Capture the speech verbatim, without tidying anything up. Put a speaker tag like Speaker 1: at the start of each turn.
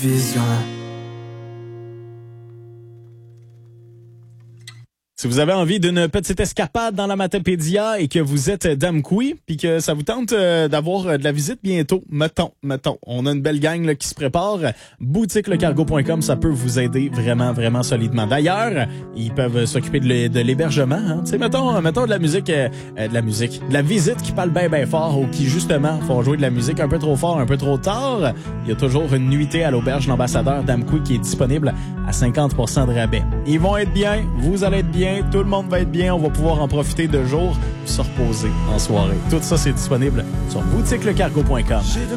Speaker 1: vision.
Speaker 2: Si vous avez envie d'une petite escapade dans la Matapédia et que vous êtes d'Amqui puis que ça vous tente euh, d'avoir euh, de la visite bientôt, mettons, mettons, on a une belle gang là, qui se prépare. boutique le cargo point com, ça peut vous aider vraiment, vraiment solidement. D'ailleurs, ils peuvent s'occuper de, l'é- de l'hébergement. Hein. Tu sais, mettons, mettons de la musique, euh, euh, de la musique, de la visite qui parle bien, bien fort ou qui justement font jouer de la musique un peu trop fort, un peu trop tard. Il y a toujours une nuitée à l'auberge L'Ambassadeur d'Amqui qui est disponible à cinquante pour cent de rabais. Ils vont être bien, vous allez être bien. Tout le monde va être bien, on va pouvoir en profiter de jour, se reposer en soirée. Tout ça, c'est disponible sur boutique le cargo point com.